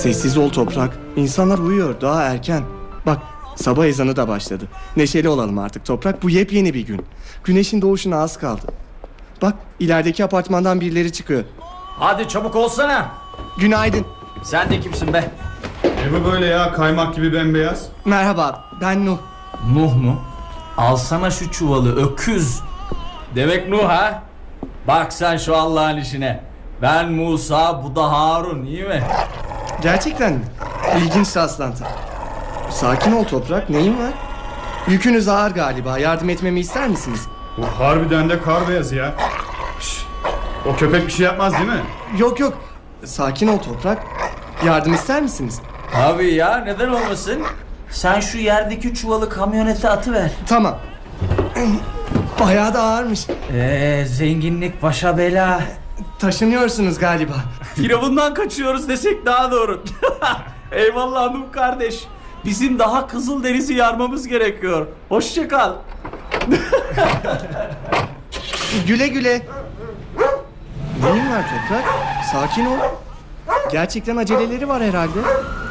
Sessiz ol Toprak. İnsanlar uyuyor, daha erken. Bak, sabah ezanı da başladı. Neşeli olalım artık Toprak, bu yepyeni bir gün. Güneşin doğuşuna az kaldı. Bak, ilerideki apartmandan birileri çıkıyor. Hadi çabuk olsana. Günaydın. Sen de kimsin be? Bu böyle ya, kaymak gibi bembeyaz. Merhaba, ben Nuh. Nuh mu? Alsana şu çuvalı öküz. Demek Nuh ha? Bak sen şu Allah'ın işine. Ben Musa, bu da Harun, iyi mi? Gerçekten mi? İlginç rastlantı. Sakin ol Toprak, neyin var? Yükünüz ağır galiba, yardım etmemi ister misiniz? Bu harbiden de kar beyazı ya. Şş, o köpek bir şey yapmaz değil mi? Yok yok, sakin ol Toprak. Yardım ister misiniz? Tabii ya, neden olmasın? Sen şu yerdeki çuvalı kamyonete atıver. Tamam. Bayağı da ağırmış. Zenginlik başa bela. Taşınıyorsunuz galiba. Firavundan kaçıyoruz desek daha doğru. Eyvallah Nuh kardeş. Bizim daha Kızıldeniz'i yarmamız gerekiyor. Hoşça kal. Güle güle. Neyin var Toprak? Sakin ol. Gerçekten aceleleri var herhalde.